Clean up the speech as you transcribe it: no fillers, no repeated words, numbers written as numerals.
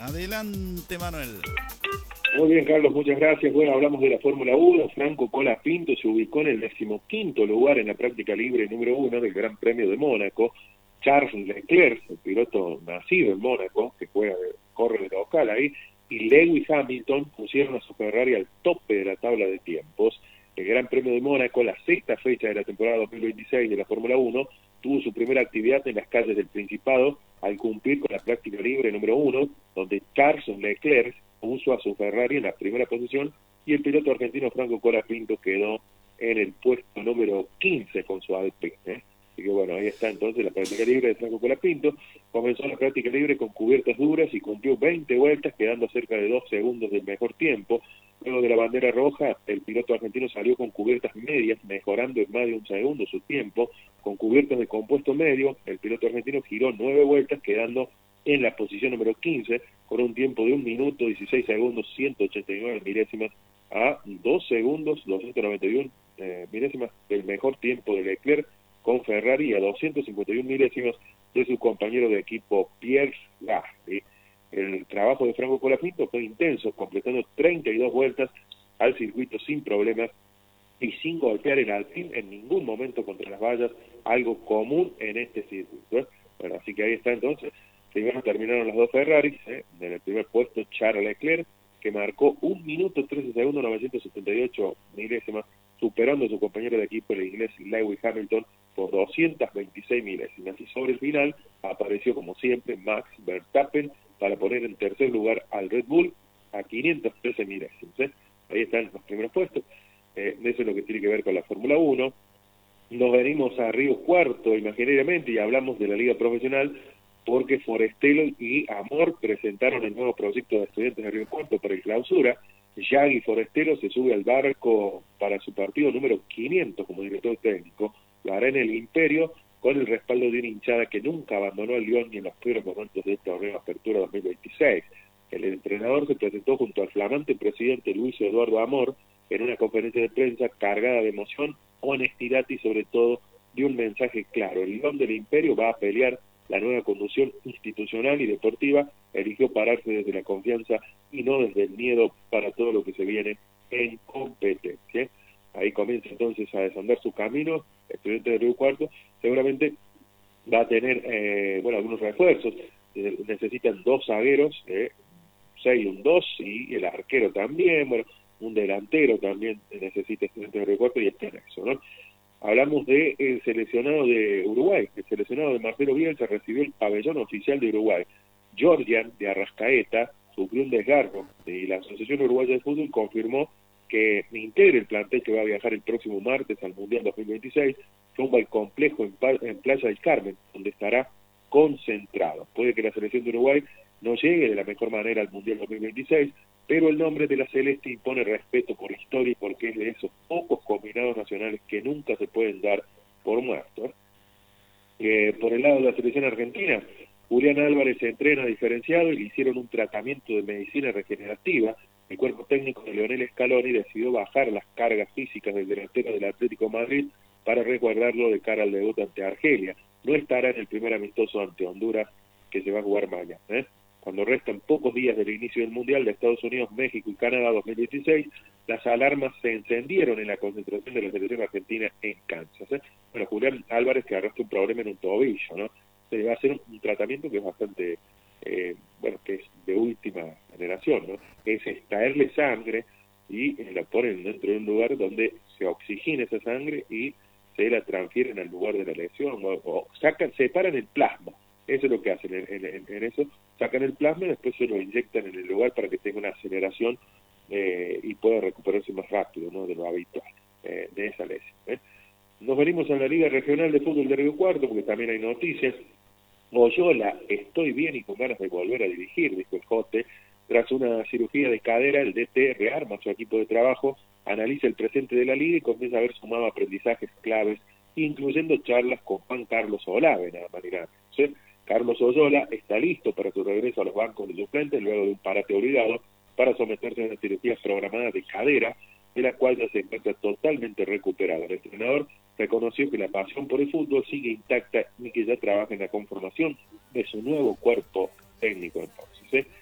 Adelante, Manuel. Muy bien, Carlos, muchas gracias. Bueno, hablamos de la Fórmula 1. Franco Colapinto se ubicó en el 15º lugar en la práctica libre número 1 del Gran Premio de Mónaco. Charles Leclerc, el piloto nacido en Mónaco, que corre de local ahí, y Lewis Hamilton pusieron a su Ferrari al tope de la tabla de tiempos. El Gran Premio de Mónaco, la sexta fecha de la temporada 2026 de la Fórmula 1, tuvo su primera actividad en las calles del Principado al cumplir con la práctica libre número 1, donde Charles Leclerc puso a su Ferrari en la primera posición y el piloto argentino Franco Colapinto quedó en el puesto número 15 con su Alpine. Así que bueno, ahí está entonces la práctica libre de Franco Colapinto. Comenzó la práctica libre con cubiertas duras y cumplió 20 vueltas, quedando cerca de 2 segundos del mejor tiempo. Luego de la bandera roja, el piloto argentino salió con cubiertas medias, mejorando en más de 1 segundo su tiempo. Con cubiertas de compuesto medio, el piloto argentino giró 9 vueltas, quedando en la posición número 15, con un tiempo de 1 minuto, 16 segundos, 189 milésimas a 2 segundos, 291 milésimas del mejor tiempo de Leclerc con Ferrari y a 251 milésimas de su compañero de equipo Pierre Gasly. El trabajo de Franco Colapinto fue intenso, completando 32 vueltas al circuito sin problemas y sin golpear el Alpine en ningún momento contra las vallas, algo común en este circuito. Bueno, así que ahí está entonces. Primero terminaron las dos Ferraris, en el primer puesto Charles Leclerc, que marcó 1 minuto 13 segundos 978 milésimas, superando a su compañero de equipo, el inglés Lewis Hamilton, por 226 milésimas. Y sobre el final apareció, como siempre, Max Verstappen para poner en tercer lugar al Red Bull a 513 milésimas. Ahí están los primeros puestos. Eso es lo que tiene que ver con la Fórmula 1. Nos venimos a Río Cuarto imaginariamente y hablamos de la Liga Profesional, porque Forestelo y Amor presentaron el nuevo proyecto de estudiantes de Río Cuarto para el clausura. Yagui Forestelo se sube al barco para su partido número 500 como director técnico. Lo hará en el Imperio con el respaldo de una hinchada que nunca abandonó al León ni en los peores momentos de este torneo de Apertura 2026. El entrenador se presentó junto al flamante presidente Luis Eduardo Amor en una conferencia de prensa cargada de emoción, honestidad y sobre todo de un mensaje claro. El León del Imperio va a pelear la nueva conducción institucional y deportiva, eligió pararse desde la confianza y no desde el miedo para todo lo que se viene en competencia. Ahí comienza entonces a desandar su camino. Estudiante de Río Cuarto seguramente va a tener algunos refuerzos. Necesitan 2 zagueros, 6 y un 2, y el arquero también, un delantero también necesita Estudiante de Río Cuarto, y está en eso, ¿no? Hablamos del seleccionado de Uruguay. El seleccionado de Marcelo Bielsa recibió el pabellón oficial de Uruguay. Georgian de Arrascaeta sufrió un desgarro y la Asociación Uruguaya de Fútbol confirmó que integre el plantel que va a viajar el próximo martes al Mundial 2026 rumbo al complejo en Playa del Carmen, donde estará concentrado. Puede que la selección de Uruguay no llegue de la mejor manera al Mundial 2026, pero el nombre de la Celeste impone respeto por la historia y porque es de esos pocos combinados nacionales que nunca se pueden dar por muertos. Por el lado de la selección argentina, Julián Álvarez se entrena diferenciado y le hicieron un tratamiento de medicina regenerativa. El cuerpo técnico de Leonel Scaloni decidió bajar las cargas físicas del delantero del Atlético de Madrid para resguardarlo de cara al debut ante Argelia. No estará en el primer amistoso ante Honduras que se va a jugar mañana. Cuando restan pocos días del inicio del Mundial de Estados Unidos, México y Canadá 2016, las alarmas se encendieron en la concentración de la selección argentina en Kansas. Bueno, Julián Álvarez que arrastra un problema en un tobillo, ¿no? Se le va a hacer un tratamiento que es bastante, que es de última generación, ¿no? Es extraerle sangre y la ponen dentro de un lugar donde se oxigena esa sangre y se la transfieren al lugar de la lesión, o separan el plasma. Eso es lo que hacen en eso, sacan el plasma y después se lo inyectan en el lugar para que tenga una aceleración y pueda recuperarse más rápido, ¿no?, de lo habitual de esa lesión. Nos venimos a la Liga Regional de Fútbol de Río Cuarto, porque también hay noticias. Oyola, estoy bien y con ganas de volver a dirigir, dijo el Jote. Tras una cirugía de cadera, el DT rearma su equipo de trabajo, analiza el presente de la liga y comienza a haber sumado aprendizajes claves, incluyendo charlas con Juan Carlos Olave, nada más ni nada. ¿Sí? Carlos Oyola está listo para su regreso a los bancos de suplentes luego de un parate obligado para someterse a una cirugía programada de cadera, de la cual ya se encuentra totalmente recuperado. El entrenador reconoció que la pasión por el fútbol sigue intacta y que ya trabaja en la conformación de su nuevo cuerpo técnico entonces.